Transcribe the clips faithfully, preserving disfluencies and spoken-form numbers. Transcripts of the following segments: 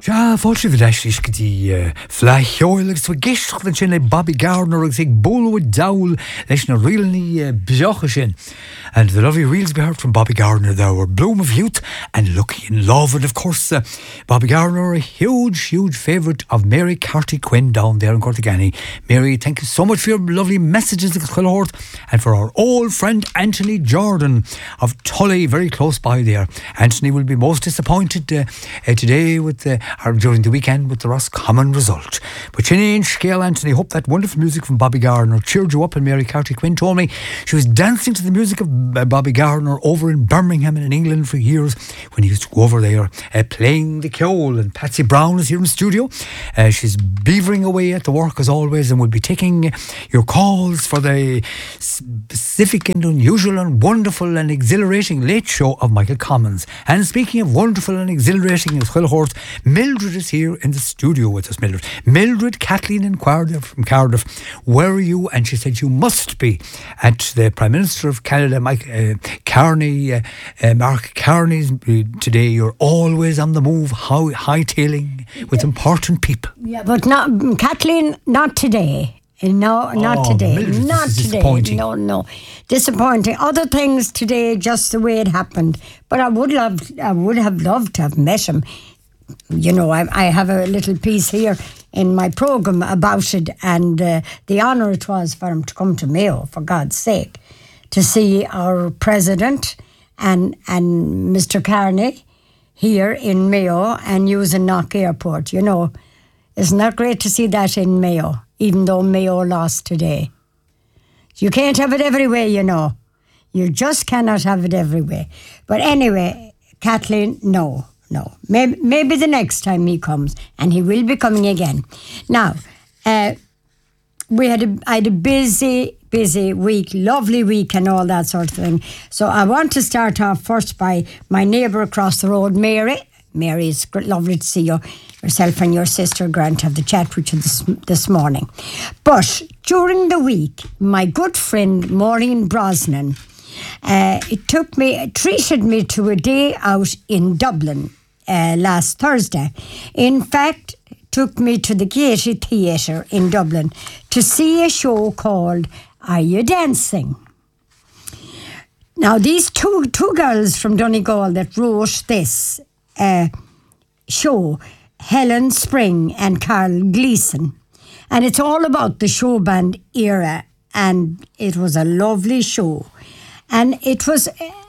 Ja, fáilte bh leis go dtí fleithheoil agus bh geistach sin le Bobby Gardner agus ag bolo dawl leis na rialnaí beocha sin. And the lovely reels we heard from Bobby Gardner there were Bloom of Youth and Lucky in Love. And of course, uh, Bobby Gardner, a huge, huge favourite of Mary Carty Quinn down there in Cortagany. Mary, thank you so much for your lovely messages and for our old friend Anthony Jordan of Tully, very close by there. Anthony will be most disappointed uh, uh, today with uh, or during the weekend with the Roscommon result. But Chinny and Scale, Anthony, hope that wonderful music from Bobby Gardner cheered you up. And Mary Carty Quinn told me she was dancing to the music of Bobby Gardner over in Birmingham and in England for years when he used to go over there uh, playing the Ceol. And Patsy Brown is here in the studio. Uh, she's beavering away at the work as always and will be taking your calls for the specific and unusual and wonderful and exhilarating late show of Michael Commons. And speaking of wonderful and exhilarating as well, Mildred is here in the studio with us. Mildred, Mildred Kathleen in Cardiff, from Cardiff, where are you? And she said you must be at the Prime Minister of Canada, Mike uh, Carney, uh, uh, Mark Carney's uh, today. You're always on the move, how hightailing with important people. Yeah, but not Kathleen, not today. No, not oh, today. Mildred, not this is today. Disappointing. No, no, disappointing. Other things today, just the way it happened. But I would love, I would have loved to have met him. You know, I, I have a little piece here in my programme about it, and uh, the honour it was for him to come to Mayo, for God's sake, to see our president and and Mister Carney here in Mayo and using Knock Airport. You know, isn't that great to see that in Mayo, even though Mayo lost today? You can't have it every way, you know. You just cannot have it every way. But anyway, Kathleen, no. No, maybe, maybe the next time he comes, and he will be coming again. Now, uh, we had a, I had a busy, busy week, lovely week and all that sort of thing. So I want to start off first by my neighbour across the road, Mary. Mary, it's lovely to see you, yourself and your sister Grant have the chat with you this, this morning. But during the week, my good friend Maureen Brosnan, Uh, it took me, treated me to a day out in Dublin uh, last Thursday. In fact, took me to the Gaiety Theatre in Dublin to see a show called Are You Dancing? Now, these two two girls from Donegal that wrote this uh, show, Helen Spring and Carl Gleeson, and it's all about the show band era, and it was a lovely show. And it was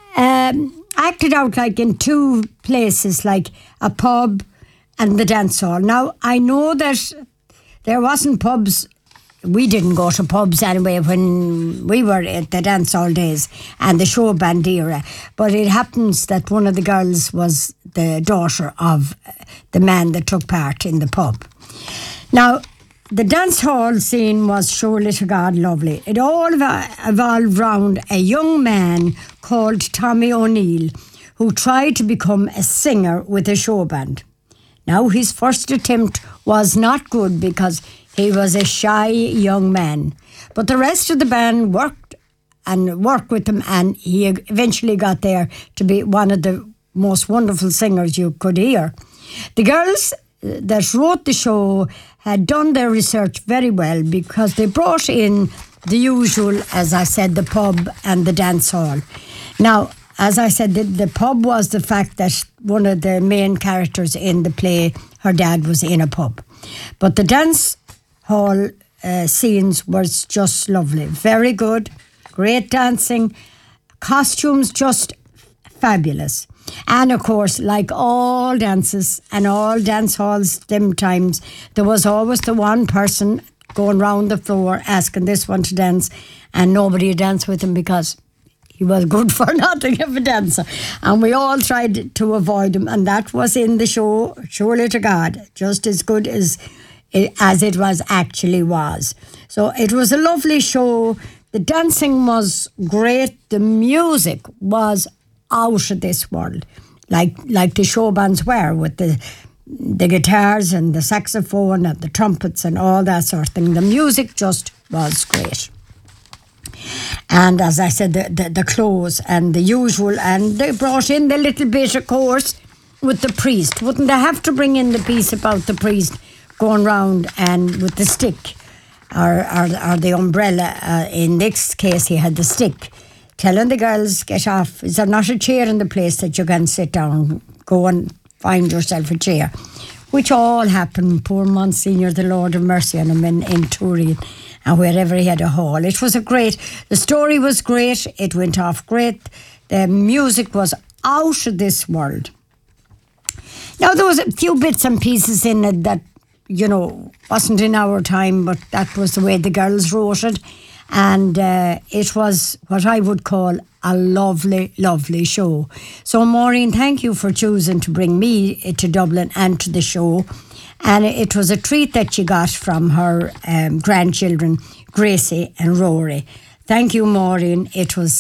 um, acted out like in two places, like a pub and the dance hall. Now, I know that there wasn't pubs. We didn't go to pubs anyway when we were at the dance hall days and the show band era. But it happens that one of the girls was the daughter of the man that took part in the pub. Now, the dance hall scene was sure little God lovely. It all evolved round a young man called Tommy O'Neill who tried to become a singer with a show band. Now, his first attempt was not good because he was a shy young man. But the rest of the band worked and worked with him, and he eventually got there to be one of the most wonderful singers you could hear. The girls that wrote the show had done their research very well because they brought in the usual, as I said, the pub and the dance hall. Now, as I said, the, the pub was the fact that one of the main characters in the play, her dad was in a pub. But the dance hall uh, scenes was just lovely. Very good, great dancing, costumes just fabulous. And of course, like all dances and all dance halls them times, there was always the one person going round the floor asking this one to dance, and nobody would dance with him because he was good for nothing of a dancer. And we all tried to avoid him, and that was in the show, surely to God, just as good as it, as it was actually was. So it was a lovely show. The dancing was great. The music was out of this world, like like the show bands were, with the the guitars and the saxophone and the trumpets and all that sort of thing. The music just was great. And as I said, the, the, the clothes and the usual, and they brought in the little bit, of course, with the priest. Wouldn't they have to bring in the piece about the priest going round and with the stick or, or, or the umbrella? Uh, in this case, he had the stick, telling the girls, get off. Is there not a chair in the place that you can sit down? Go and find yourself a chair. Which all happened. Poor Monsignor, the Lord of mercy on him in, in Turin, and wherever he had a hall. It was a great, the story was great. It went off great. The music was out of this world. Now, there was a few bits and pieces in it that, you know, wasn't in our time, but that was the way the girls wrote it. And uh, it was what I would call a lovely, lovely show. So, Maureen, thank you for choosing to bring me to Dublin and to the show. And it was a treat that she got from her um, grandchildren, Gracie and Rory. Thank you, Maureen. It was